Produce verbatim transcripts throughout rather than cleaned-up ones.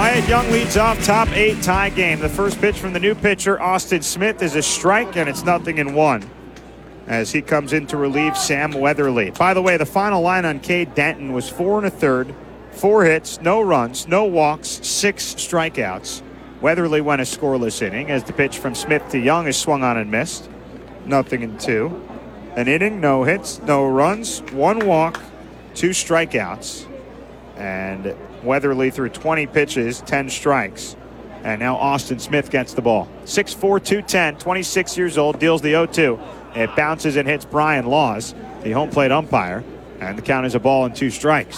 Wyatt Young leads off top eight tie game. The first pitch from the new pitcher, Austin Smith, is a strike, and it's nothing in one as he comes in to relieve Sam Weatherly. By the way, the final line on Cade Denton was four and a third, four hits, no runs, no walks, six strikeouts. Weatherly went a scoreless inning as the pitch from Smith to Young is swung on and missed. Nothing in two. An inning, no hits, no runs, one walk, two strikeouts. And Weatherly threw twenty pitches, ten strikes. And now Austin Smith gets the ball. six four, two ten, twenty-six years old, deals the oh two. It bounces and hits Brian Laws, the home plate umpire. And the count is a ball and two strikes.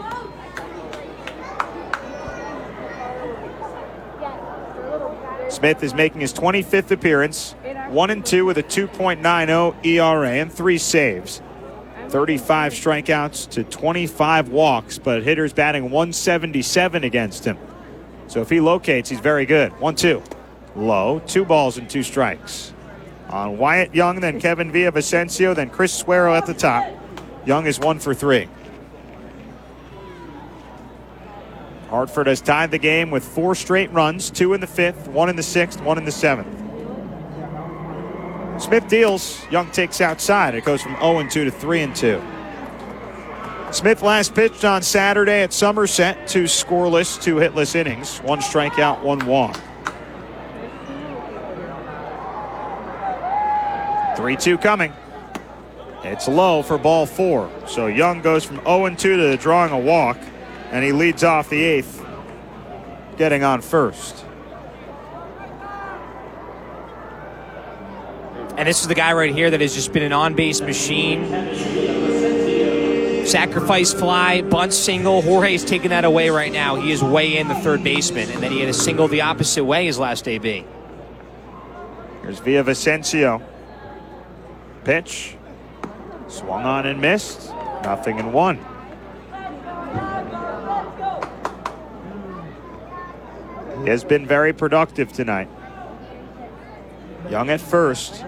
Smith is making his twenty-fifth appearance. one and two with a two point nine oh E R A and three saves. thirty-five strikeouts to twenty-five walks, but hitters batting one seventy-seven against him. So if he locates, he's very good. one two. Low. Two balls and two strikes. On Wyatt Young, then Kevin Villavicencio, then Chris Suero at the top. Young is one for three. Hartford has tied the game with four straight runs, two in the fifth, one in the sixth, one in the seventh. Smith deals. Young takes outside. It goes from oh and two to three and two. Smith last pitched on Saturday at Somerset. Two scoreless, two hitless innings. One strikeout, one walk. three two coming. It's low for ball four. So Young goes from oh and two to drawing a walk, and he leads off the eighth, getting on first. And this is the guy right here that has just been an on-base machine. Sacrifice fly, bunt single. Jorge's taking that away right now. He is way in the third baseman, and then he had a single the opposite way his last A B. Here's Villavicencio. Pitch. Swung on and missed. Nothing in one. He has been very productive tonight. Young at first.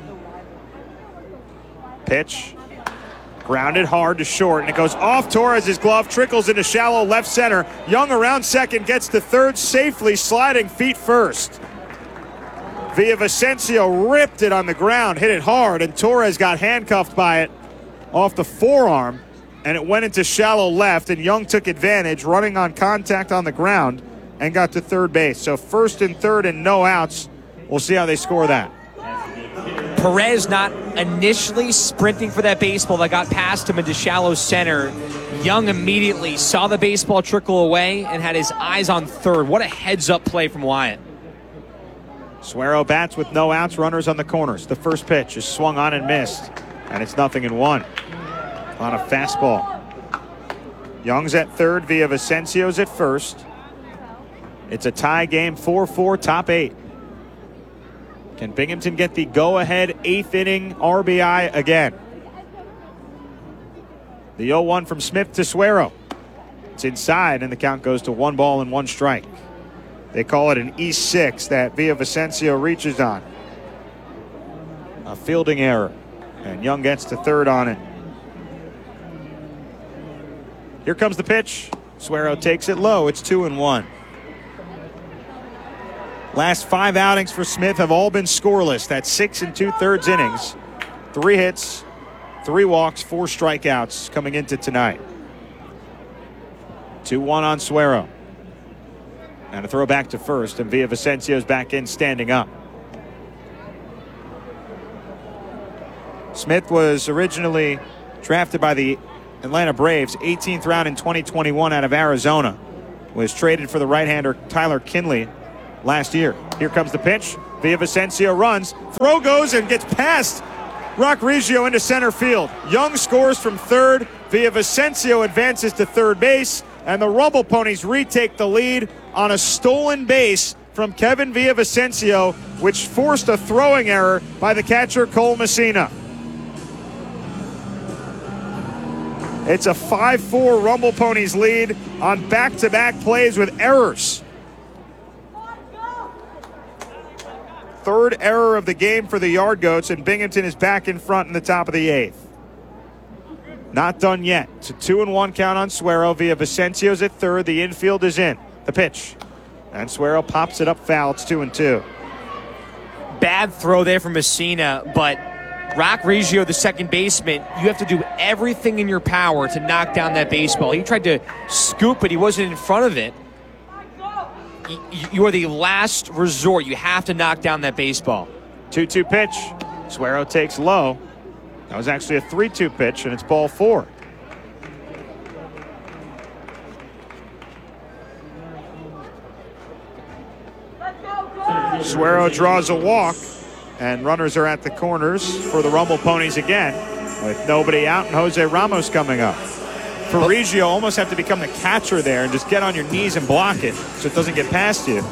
Pitch. Grounded hard to short, and it goes off Torres' glove, trickles into shallow left center. Young around second, gets to third safely, sliding feet first. Villavicencio ripped it on the ground, hit it hard, and Torres got handcuffed by it off the forearm, and it went into shallow left, and Young took advantage, running on contact on the ground, and got to third base. So first and third and no outs. We'll see how they score that. Perez not initially sprinting for that baseball that got past him into shallow center. Young immediately saw the baseball trickle away and had his eyes on third. What a heads-up play from Wyatt. Suero bats with no outs, runners on the corners. The first pitch is swung on and missed, and it's nothing in one on a fastball. Young's at third, Villavicencio's at first. It's a tie game, four four, top eight. Can Binghamton get the go-ahead eighth inning R B I again? The oh one from Smith to Suero. It's inside, and the count goes to one ball and one strike. They call it an E six that Villavicencio reaches on. A fielding error, and Young gets to third on it. Here comes the pitch. Suero takes it low. It's two and one. Last five outings for Smith have all been scoreless. That's six and two-thirds innings. Three hits, three walks, four strikeouts coming into tonight. two one on Suero. And a throw back to first, and Villavicencio's back in standing up. Smith was originally drafted by the Atlanta Braves, eighteenth round in twenty twenty-one out of Arizona. Was traded for the right-hander Tyler Kinley last year. Here comes the pitch. Villavicencio runs. Throw goes and gets past Rock Reggio into center field. Young scores from third. Villavicencio advances to third base. And the Rumble Ponies retake the lead on a stolen base from Kevin Villavicencio, which forced a throwing error by the catcher Cole Messina. It's a five four Rumble Ponies lead on back-to-back plays with errors. Third error of the game for the Yard Goats, and Binghamton is back in front in the top of the eighth. Not done yet. It's a two and one count on Suero. Villavicencio's at third. The infield is in. The pitch. And Suero pops it up foul. It's two and two. Bad throw there from Messina, but Rock Reggio, the second baseman, you have to do everything in your power to knock down that baseball. He tried to scoop it. He wasn't in front of it. You are the last resort. You have to knock down that baseball. two two pitch. Suero takes low. That was actually a three two pitch, and it's ball four. Suero draws a walk, and runners are at the corners for the Rumble Ponies again, with nobody out and Jose Ramos coming up. For Reggio, almost have to become the catcher there and just get on your knees and block it so it doesn't get past you.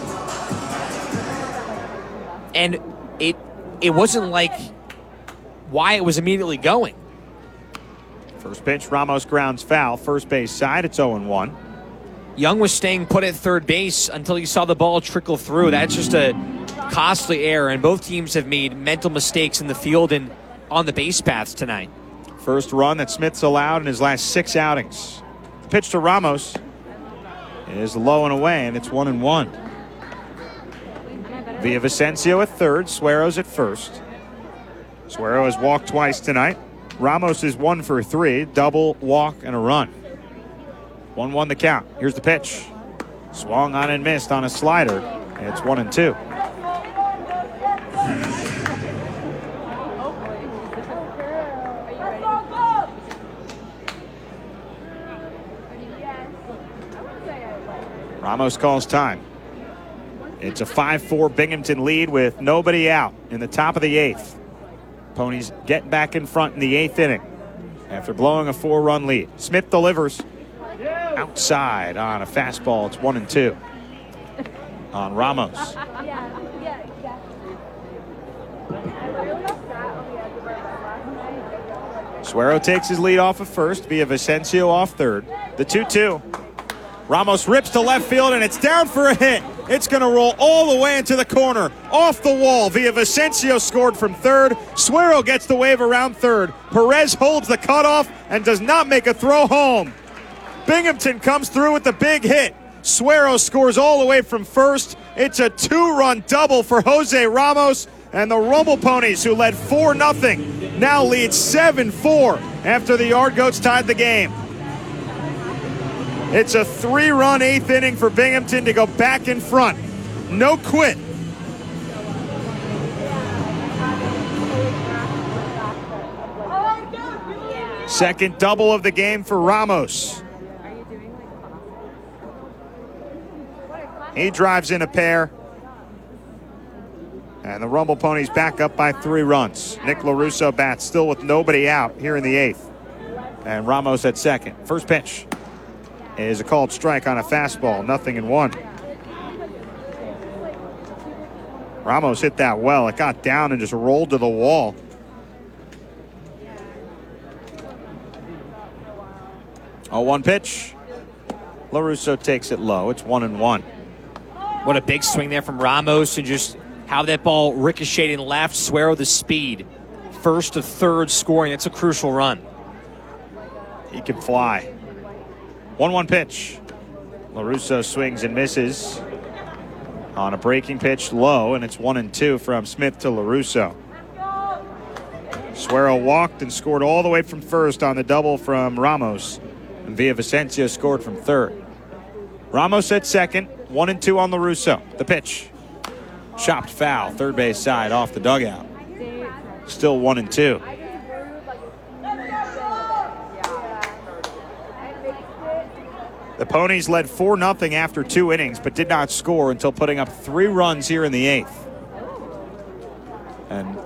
And it it wasn't like Wyatt was immediately going. First pitch, Ramos grounds foul. First base side, it's oh and one. Young was staying put at third base until he saw the ball trickle through. That's just a costly error, and both teams have made mental mistakes in the field and on the base paths tonight. First run that Smith's allowed in his last six outings. The pitch to Ramos is low and away, and it's one and one. Villavicencio at third, Suero's at first. Suero has walked twice tonight. Ramos is one for three, double, walk, and a run. one one the count. Here's the pitch. Swung on and missed on a slider. And it's one and two. Ramos calls time. It's a five four Binghamton lead with nobody out in the top of the eighth. Ponies get back in front in the eighth inning after blowing a four-run lead. Smith delivers outside on a fastball. It's one and two on Ramos. Suero takes his lead off of first, Villavicencio off third. The two two. Ramos rips to left field, and it's down for a hit. It's going to roll all the way into the corner, off the wall. Villavicencio scored from third. Suero gets the wave around third. Perez holds the cutoff and does not make a throw home. Binghamton comes through with the big hit. Suero scores all the way from first. It's a two-run double for Jose Ramos, and the Rumble Ponies, who led four nothing, now lead seven four after the Yard Goats tied the game. It's a three-run eighth inning for Binghamton to go back in front. No quit. Second double of the game for Ramos. He drives in a pair. And the Rumble Ponies back up by three runs. Nick LaRusso bats still with nobody out here in the eighth. And Ramos at second. First pitch is a called strike on a fastball. Nothing in one. Ramos hit that well. It got down and just rolled to the wall. oh one pitch. LaRusso takes it low. It's one and one. What a big swing there from Ramos, and just how that ball ricocheted and left. Suero the speed. First to third scoring. That's a crucial run. He can fly. one one pitch. LaRusso swings and misses on a breaking pitch low, and it's one and two from Smith to LaRusso. Suero walked and scored all the way from first on the double from Ramos, and Villavicencio scored from third. Ramos at second, one and two on LaRusso. The pitch. Chopped foul, third base side off the dugout. Still one and two. The Ponies led four nothing after two innings, but did not score until putting up three runs here in the eighth. And